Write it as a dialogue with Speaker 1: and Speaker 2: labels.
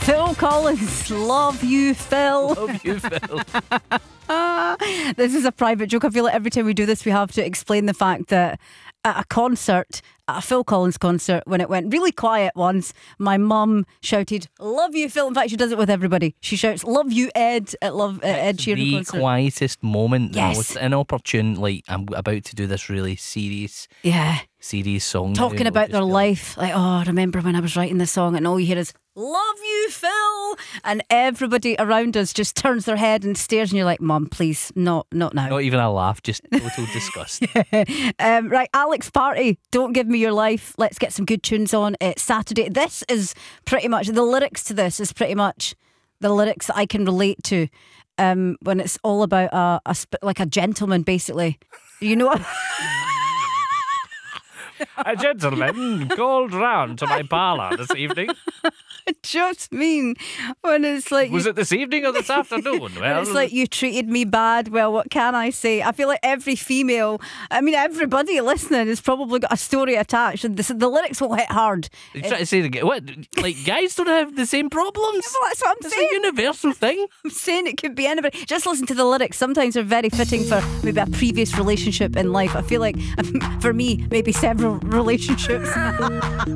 Speaker 1: Phil Collins, love you, Phil.
Speaker 2: Love you, Phil.
Speaker 1: This is a private joke. I feel like every time we do this, we have to explain the fact that at a concert, at a Phil Collins concert, when it went really quiet once, my mum shouted, love you, Phil. In fact, she does it with everybody. She shouts, love you, Ed, at Ed Sheeran
Speaker 2: The
Speaker 1: concert.
Speaker 2: quietest moment, the
Speaker 1: Yes.
Speaker 2: most inopportune. Like, I'm about to do this really serious song.
Speaker 1: Talking about their life. Like, oh, I remember when I was writing this song and all you hear is, love you, Phil. And everybody around us just turns their head and stares and you're like, Mum, please, not now.
Speaker 2: Not even a laugh, just total disgust.
Speaker 1: Right, Alex Party, Don't Give Me Your Life. Let's get some good tunes on. It's Saturday. This is pretty much, the lyrics to this is pretty much the lyrics that I can relate to when it's all about like a gentleman, basically. You know what?
Speaker 2: A gentleman called round to my parlour this evening.
Speaker 1: I just mean when it's like
Speaker 2: Was it this evening or this afternoon? Well,
Speaker 1: it's like you treated me bad. Well, what can I say? I feel like every female, I mean everybody listening has probably got a story attached, and the lyrics will hit hard.
Speaker 2: you trying to say what? Like guys don't have the same problems.
Speaker 1: Well, that's what I'm
Speaker 2: It's
Speaker 1: saying.
Speaker 2: a universal thing.
Speaker 1: I'm saying it could be anybody. Just listen to the lyrics. Sometimes they're very fitting for maybe a previous relationship in life. I feel like for me, maybe several relationships.